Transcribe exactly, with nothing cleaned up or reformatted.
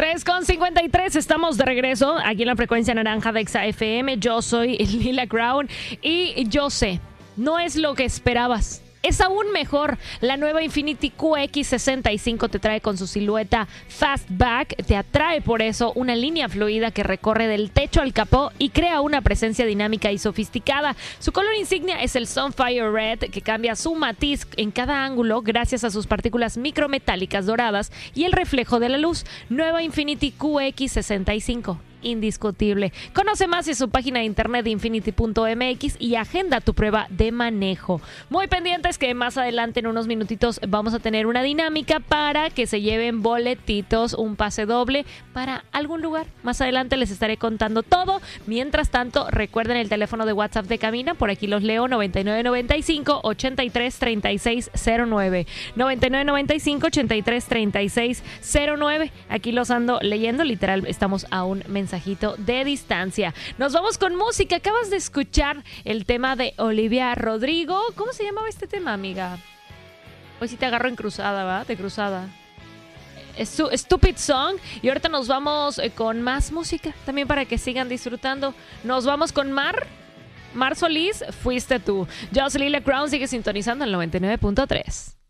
tres con cincuenta y tres, estamos de regreso aquí en la frecuencia naranja de Exa F M. Yo soy Lila Crown y yo sé, no es lo que esperabas. Es aún mejor. La nueva Infiniti Q X sesenta y cinco te trae con su silueta Fastback. Te atrae por eso una línea fluida que recorre del techo al capó y crea una presencia dinámica y sofisticada. Su color insignia es el Sunfire Red, que cambia su matiz en cada ángulo gracias a sus partículas micrometálicas doradas y el reflejo de la luz. Nueva Infiniti Q X sesenta y cinco. Indiscutible. Conoce más en su página de internet infiniti punto m x y agenda tu prueba de manejo. Muy pendientes que más adelante en unos minutitos vamos a tener una dinámica para que se lleven boletitos, un pase doble para algún lugar. Más adelante les estaré contando todo. Mientras tanto, recuerden el teléfono de WhatsApp de cabina, por aquí los leo: noventa y nueve noventa y cinco, ochenta y tres, treinta y seis cero nueve. noventa y nueve noventa y cinco, ochenta y tres, treinta y seis cero nueve. Aquí los ando leyendo, literal, estamos a un mensaje de distancia. Nos vamos con música. Acabas de escuchar el tema de Olivia Rodrigo. ¿Cómo se llamaba este tema, amiga? Hoy sí te agarro en cruzada, ¿va? De cruzada. Stupid Song. Y ahorita nos vamos con más música, también para que sigan disfrutando. Nos vamos con Mar. Mar Solís, Fuiste Tú. Yo soy Lila Crown, sigue sintonizando el noventa y nueve punto tres.